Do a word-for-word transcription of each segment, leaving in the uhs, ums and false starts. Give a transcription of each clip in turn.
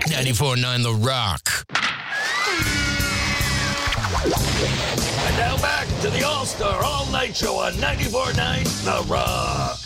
ninety-four point nine The Rock. And now back to the All-Star All-Night Show on ninety-four point nine The Rock.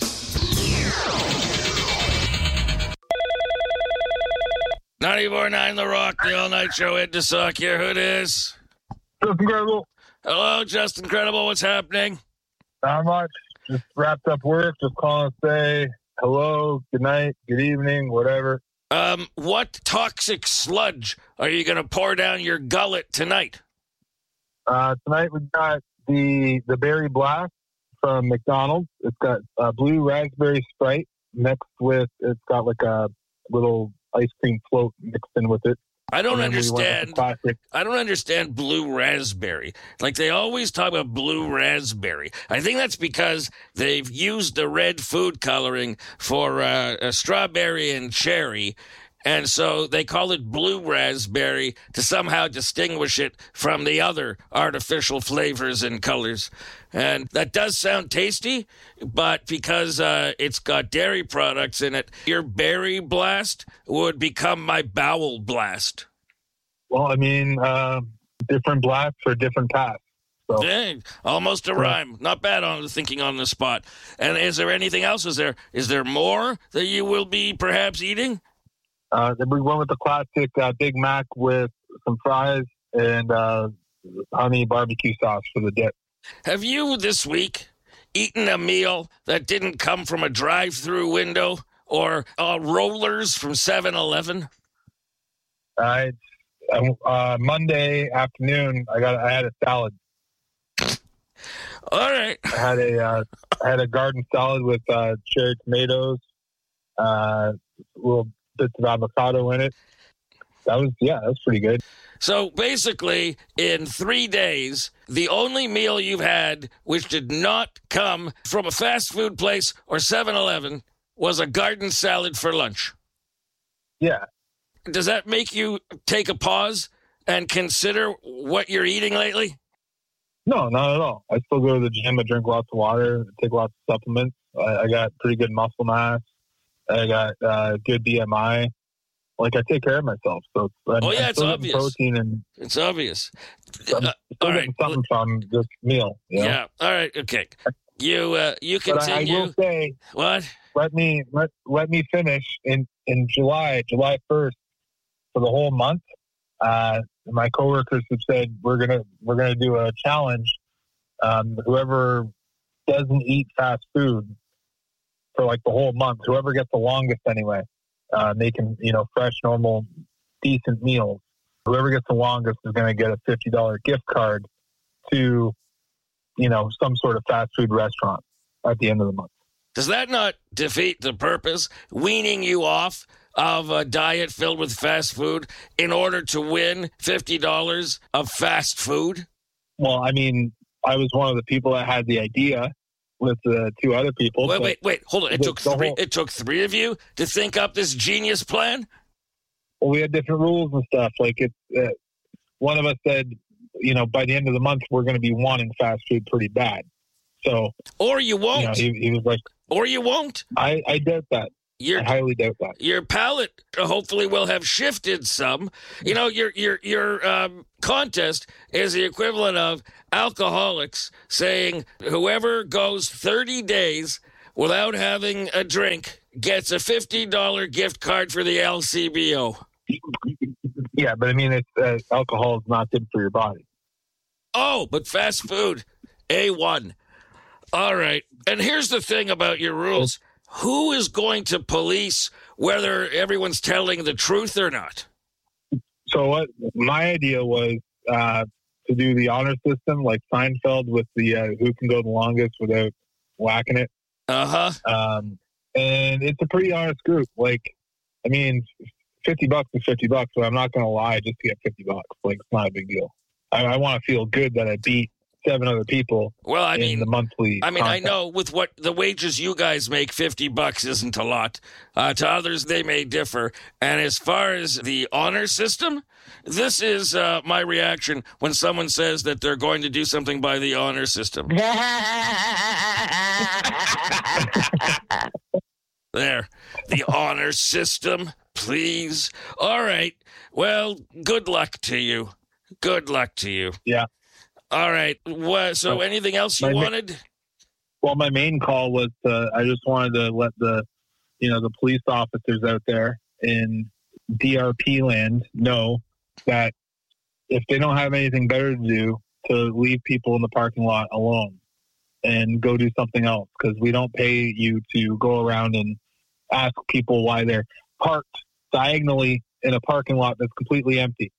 ninety-four point nine The Rock, the All-Night Show. Ed DeSock here. Who it is? Just incredible. Hello, Justin Credible. What's happening? Not much. Just wrapped up work. Just calling to say hello, good night, good evening, whatever. Um, what toxic sludge are you going to pour down your gullet tonight? Uh, tonight we got the the Berry Blast from McDonald's. It's got uh, blue raspberry Sprite mixed with, it's got like a little ice cream float mixed in with it. I don't And then we went with understand. the classic. I don't understand blue raspberry. Like, they always talk about blue raspberry. I think that's because they've used the red food coloring for uh, a strawberry and cherry, and so they call it blue raspberry to somehow distinguish it from the other artificial flavors and colors. And that does sound tasty, but because uh, it's got dairy products in it, your Berry Blast would become my Bowel Blast. Well, I mean, uh, different blasts for different paths. So. Dang, almost a rhyme. Not bad on thinking on the spot. And is there anything else? Is there is there more that you will be perhaps eating? Uh, then we went with the classic uh, Big Mac with some fries and uh, honey barbecue sauce for the dip. Have you this week eaten a meal that didn't come from a drive-through window or uh, rollers from seven eleven? Uh, uh, Monday afternoon, I got I had a salad. All right. I had a uh, I had a garden salad with uh, cherry tomatoes, uh, little bits of avocado in it. That was yeah, that was pretty good. So basically, in three days, the only meal you've had which did not come from a fast food place or seven eleven was a garden salad for lunch. Yeah. Does that make you take a pause and consider what you're eating lately? No, not at all. I still go to the gym. I drink lots of water. I take lots of supplements. I, I got pretty good muscle mass. I got uh, good B M I. Like, I take care of myself. So it's, oh, yeah, I'm it's still obvious. Protein and it's obvious. I'm Uh, still all getting right. something from this meal. You know? Yeah. All right. Okay. You uh, you But I, I continue. will say, What? let me let let me finish in in July, July first, for the whole month. Uh, my coworkers have said we're gonna we're gonna do a challenge. Um, whoever doesn't eat fast food for like the whole month, whoever gets the longest anyway, uh, making you know fresh, normal, decent meals. Whoever gets the longest is going to get a fifty dollar gift card to, you know, some sort of fast food restaurant at the end of the month. Does that not defeat the purpose, weaning you off of a diet filled with fast food in order to win fifty dollars of fast food? Well, I mean, I was one of the people that had the idea with the two other people. Wait, wait, wait. Hold on. It the- took the three. whole- It took three of you to think up this genius plan. Well, we had different rules and stuff. Like, it, uh, one of us said, you know, by the end of the month, we're going to be wanting fast food pretty bad. So, Or you you know, won't. he, he was like, Or you won't. I, I doubt that. Your I highly doubt that. your palate hopefully will have shifted some. You know, your your your um, contest is the equivalent of alcoholics saying whoever goes thirty days without having a drink gets a fifty dollar gift card for the L C B O. Yeah, but I mean, it's, uh, alcohol is not good for your body. Oh, but fast food, A one. All right. And here's the thing about your rules. Who is going to police whether everyone's telling the truth or not? So what my idea was uh, to do the honor system, like Seinfeld, with the uh, who can go the longest without whacking it. Uh-huh. Um, and it's a pretty honest group. Like, I mean, fifty bucks is fifty bucks, but I'm not going to lie just to get fifty bucks. Like, it's not a big deal. I, I want to feel good that I beat seven other people. Well, I in mean, the monthly. I mean, I contest. know with what the wages you guys make, fifty bucks isn't a lot. Uh, to others, they may differ. And as far as the honor system, this is uh, my reaction when someone says that they're going to do something by the honor system. There. The honor system. please. All right. Well, good luck to you. Good luck to you. Yeah. All right. What, so anything else you my, wanted? Well, my main call was to, I just wanted to let the, you know, the police officers out there in D R P land know that if they don't have anything better to do, to leave people in the parking lot alone and go do something else, because we don't pay you to go around and ask people why they're parked diagonally in a parking lot that's completely empty.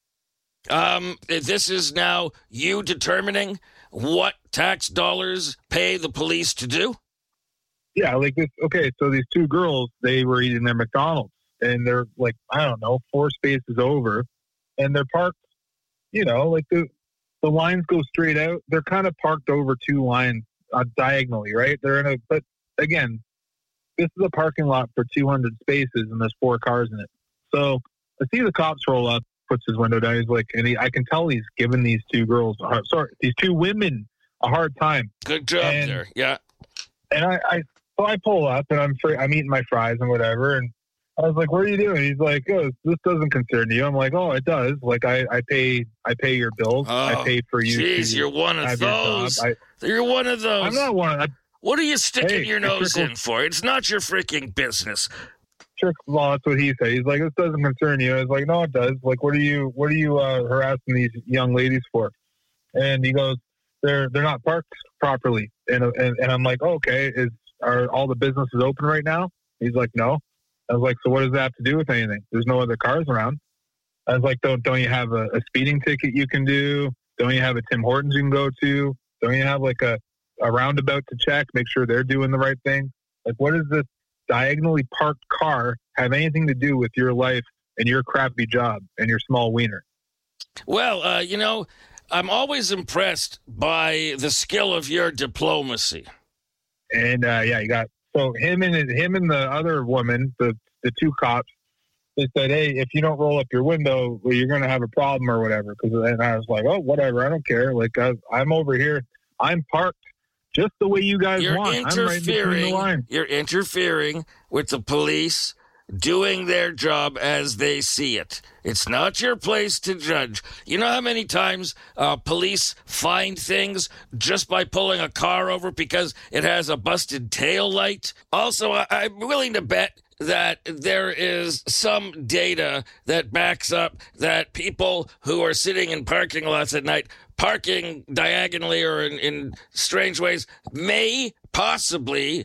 Um, this is now you determining what tax dollars pay the police to do? Yeah, like this. Okay, so these two girls, they were eating their McDonald's, and they're like, I don't know, four spaces over, and they're parked, you know, like the the lines go straight out. They're kind of parked over two lines uh, diagonally, right? They're in a, but again, this is a parking lot for two hundred spaces, and there's four cars in it. So I see the cops roll up, puts his window down. He's like, and he, I can tell he's giving these two girls, a hard, sorry, these two women a hard time. Good job and, there. Yeah. And I, I, so I pull up and I'm free, I'm eating my fries and whatever. And I was like, what are you doing? He's like, oh, this doesn't concern you. I'm like, oh, it does. Like I, I pay, I pay your bills. Oh, I pay for you. Jeez, you're one of those. I, you're one of those. I'm not one of them. What are you sticking hey, your nose in for? It's not your freaking business. Well, that's what he said. He's like, this doesn't concern you. I was like, no, it does. Like, what are you, what are you uh, harassing these young ladies for? And he goes, they're they're not parked properly. And and, and I'm like, oh, okay, is are all the businesses open right now? He's like, no. I was like, so what does that have to do with anything? There's no other cars around. I was like, don't don't you have a, a speeding ticket you can do? Don't you have a Tim Hortons you can go to? Don't you have like a, a roundabout to check, make sure they're doing the right thing? Like, what does this diagonally parked car have anything to do with your life and your crappy job and your small wiener? Well, uh, you know, I'm always impressed by the skill of your diplomacy. And uh, yeah, you got so him and him and the other woman, the the two cops. They said, "Hey, if you don't roll up your window, well, you're going to have a problem or whatever." Because and I was like, "Oh, whatever, I don't care. Like I, I'm over here, I'm parked just the way you guys you're want. I'm right between the line." You're interfering with the police doing their job as they see it. It's not your place to judge. You know how many times uh, police find things just by pulling a car over because it has a busted tail light? Also, I- I'm willing to bet that there is some data that backs up that people who are sitting in parking lots at night, parking diagonally or in, in strange ways, may possibly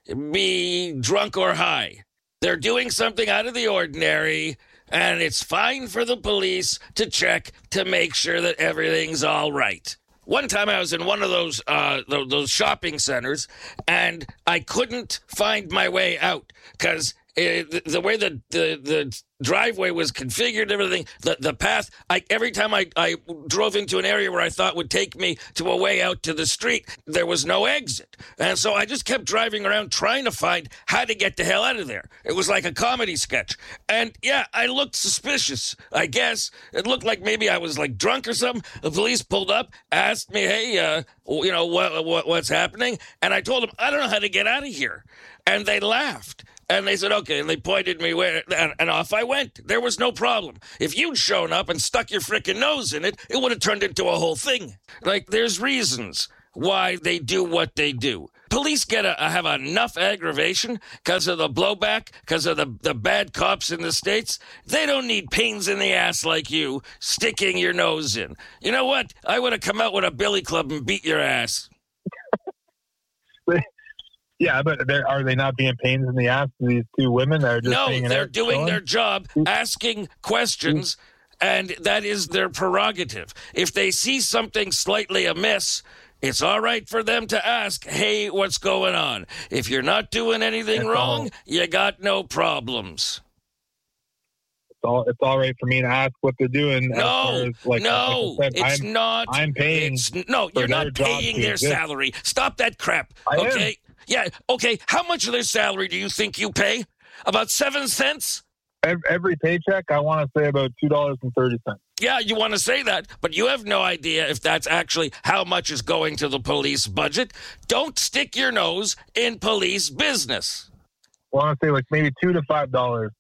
be drunk or high. They're doing something out of the ordinary, and it's fine for the police to check to make sure that everything's all right. One time I was in one of those uh, those shopping centers, and I couldn't find my way out because the, the way the, the the driveway was configured and everything, the, the path, I, every time I, I drove into an area where I thought would take me to a way out to the street, there was no exit. And so I just kept driving around trying to find how to get the hell out of there. It was like a comedy sketch. And yeah, I looked suspicious, I guess. It looked like maybe I was like drunk or something. The police pulled up, asked me, hey, uh, you know, what, what what's happening? And I told them, I don't know how to get out of here. And they laughed. And they said, okay, and they pointed me where, and, and off I went. There was no problem. If you'd shown up and stuck your frickin' nose in it, it would have turned into a whole thing. Like, there's reasons why they do what they do. Police get a, have enough aggravation because of the blowback, because of the, the bad cops in the States. They don't need pains in the ass like you sticking your nose in. You know what? I would have come out with a billy club and beat your ass. Yeah, but are they not being pains in the ass to these two women that are just No, hanging they're out doing chilling? their job, asking questions, and that is their prerogative. If they see something slightly amiss, it's all right for them to ask, hey, what's going on? If you're not doing anything That's wrong, all. you got no problems. It's all, it's all right for me to ask what they're doing. as No, far as, like, no, like I said, it's I'm, not. I'm paying. It's, no, for you're their not job paying to their exist. salary. Stop that crap, I am. okay? Yeah, okay. How much of their salary do you think you pay? About seven cents? Every, every paycheck, I want to say about two dollars and thirty cents. Yeah, you want to say that, but you have no idea if that's actually how much is going to the police budget. Don't stick your nose in police business. I want to say like maybe two to five dollars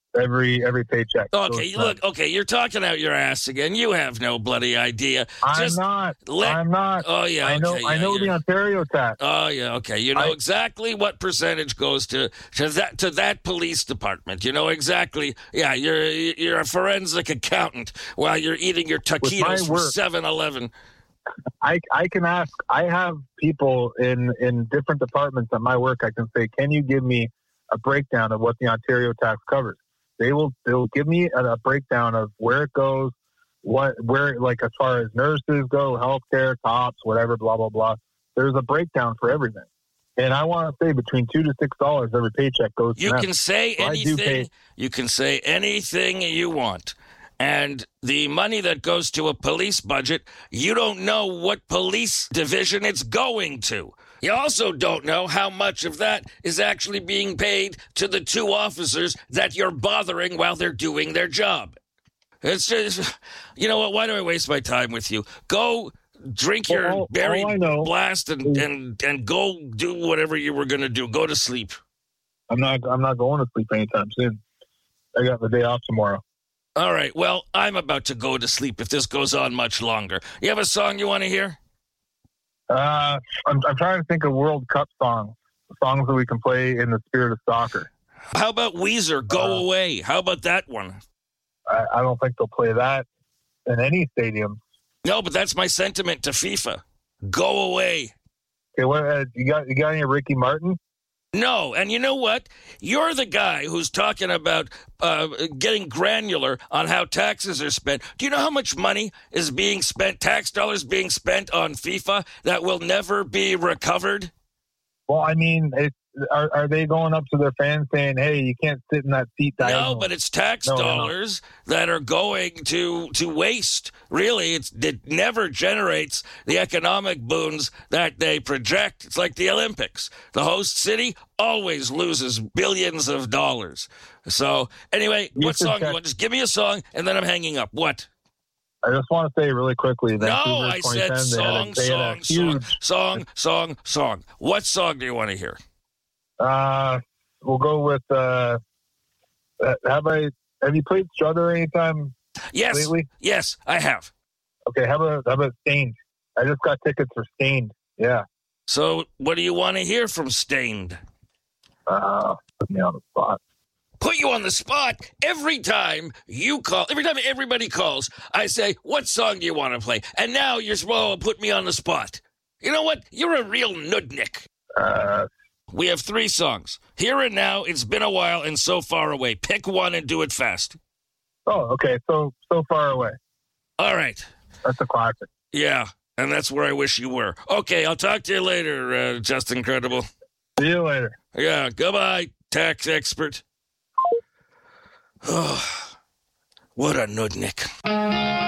every every paycheck. Okay, look, okay, you're talking out your ass again. You have no bloody idea. I'm Just not. let- I'm not. Oh, yeah, I know. okay, I yeah, know you're- the Ontario tax. Oh yeah, okay. You know I- exactly what percentage goes to to that to that police department. You know exactly. Yeah, you're you're a forensic accountant while you're eating your taquitos from work- seven eleven. I I can ask. I have people in in different departments at my work. I can say, can you give me a breakdown of what the Ontario tax covers? They will they'll give me a, a breakdown of where it goes, what where like as far as nurses go, healthcare, cops, whatever, blah blah blah. There's a breakdown for everything, and I want to say between two to six dollars every paycheck goes. You to them. can say So I do pay- anything. You can say anything you want. And the money that goes to a police budget, you don't know what police division it's going to. You also don't know how much of that is actually being paid to the two officers that you're bothering while they're doing their job. It's just, you know what? Why do I waste my time with you? Go drink Well, your all- berry all I know blast and, and, and go do whatever you were going to do. Go to sleep. I'm not. I'm not going to sleep anytime soon. I got the day off tomorrow. All right. Well, I'm about to go to sleep if this goes on much longer. You have a song you want to hear? Uh, I'm, I'm trying to think of World Cup songs, songs that we can play in the spirit of soccer. How about Weezer, Go Uh, Away? How about that one? I, I don't think they'll play that in any stadium. No, but that's my sentiment to FIFA. Go away. Okay, what uh, you got? You got any Ricky Martin? No, and you know what? You're the guy who's talking about uh, getting granular on how taxes are spent. Do you know how much money is being spent, tax dollars being spent on FIFA that will never be recovered? Well, I mean, it, are are they going up to their fans saying, "Hey, you can't sit in that seat"? No, diagonally"? but it's tax No, no, no. dollars that are going to to waste. Really, it's, it never generates the economic boons that they project. It's like the Olympics. The host city always loses billions of dollars. So, anyway, You what should song do you check- want? Just give me a song, and then I'm hanging up. What? I just want to say really quickly. No, Vancouver I twenty ten, said they had a- song, they had a song, song, huge- song, song, song. What song do you want to hear? Uh, we'll go with. Uh, uh, have I? Have you played Struther anytime Yes, lately? yes, I have. Okay, how about how about Stained? I just got tickets for Stained. Yeah. So, what do you want to hear from Stained? Uh, put me on the spot. Put you on the spot every time you call. Every time everybody calls, I say, "What song do you want to play?" And now you're supposed to put me on the spot. You know what? You're a real nudnik. Uh, We have three songs. Here and Now, It's Been a While, and So Far Away. Pick one and do it fast. oh, okay. So so far away. All right. That's a classic. Yeah, and that's where I wish you were. Okay, I'll talk to you later, uh, Just Incredible. See you later. Yeah, goodbye, tax expert. Oh, what a nudnik.